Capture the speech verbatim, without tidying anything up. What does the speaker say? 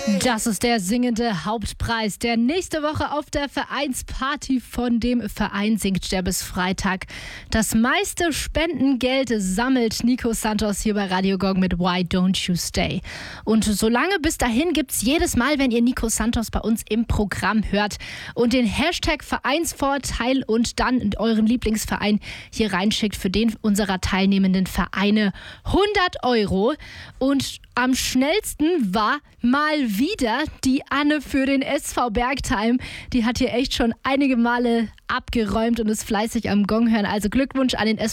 Das ist der singende Hauptpreis, der nächste Woche auf der Vereinsparty von dem Verein singt, der bis Freitag das meiste Spendengeld sammelt. Nico Santos hier bei Radio Gong mit Why Don't You Stay. Und solange bis dahin gibt's jedes Mal, wenn ihr Nico Santos bei uns im Programm hört und den Hashtag Vereinsvorteil und dann euren Lieblingsverein hier reinschickt, für den unserer teilnehmenden Vereine hundert Euro. Und am schnellsten war mal wieder die Anne für den S V Bergheim. Die hat hier echt schon einige Male abgeräumt und ist fleißig am Gong hören. Also Glückwunsch an den S V